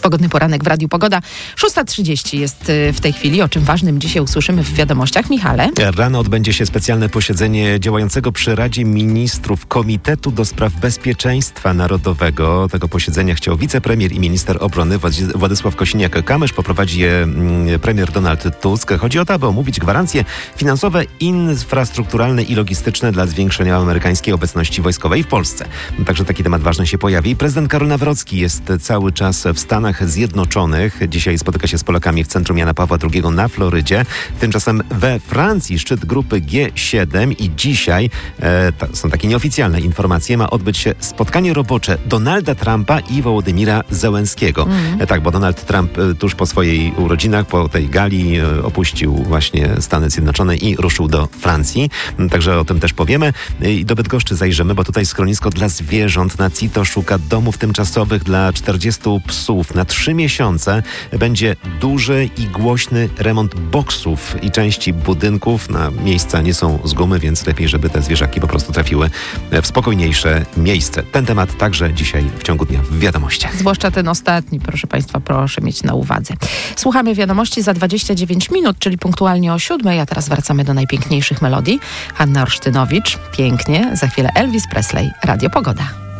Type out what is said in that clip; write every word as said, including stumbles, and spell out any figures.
Pogodny poranek w Radiu Pogoda. szósta trzydzieści jest w tej chwili. O czym ważnym dzisiaj usłyszymy w wiadomościach. Michale? Rano odbędzie się specjalne posiedzenie działającego przy Radzie Ministrów Komitetu do Spraw Bezpieczeństwa Narodowego. Tego posiedzenia chciał wicepremier i minister obrony Władysław Kosiniak-Kamysz. Poprowadzi je premier Donald Tusk. Chodzi o to, aby omówić gwarancje finansowe, infrastrukturalne i logistyczne dla zwiększenia amerykańskiej obecności wojskowej w Polsce. Także taki temat ważny się pojawi. Prezydent Karol Nawrocki jest cały czas w Stanach Zjednoczonych. Dzisiaj spotyka się z Polakami w centrum Jana Pawła drugiego na Florydzie. Tymczasem we Francji szczyt grupy G siedem i dzisiaj, e, to są takie nieoficjalne informacje, ma odbyć się spotkanie robocze Donalda Trumpa i Wołodymira Zełenskiego. Mm. E, tak, bo Donald Trump e, tuż po swojej urodzinach, po tej gali e, opuścił właśnie Stany Zjednoczone i ruszył do Francji. E, także o tym też powiemy. E, I do Bydgoszczy zajrzymy, bo tutaj schronisko dla zwierząt na CITO szuka domów tymczasowych dla czterdziestu psów. Na trzy miesiące będzie duży i głośny remont boksów i części budynków. Na miejsca nie są z gumy, więc lepiej, żeby te zwierzaki po prostu trafiły w spokojniejsze miejsce. Ten temat także dzisiaj w ciągu dnia w wiadomościach. Zwłaszcza ten ostatni, proszę Państwa, proszę mieć na uwadze. Słuchamy wiadomości za dwadzieścia dziewięć minut, czyli punktualnie o siódmej, a teraz wracamy do najpiękniejszych melodii. Hanna Orsztynowicz, pięknie, za chwilę Elvis Presley, Radio Pogoda.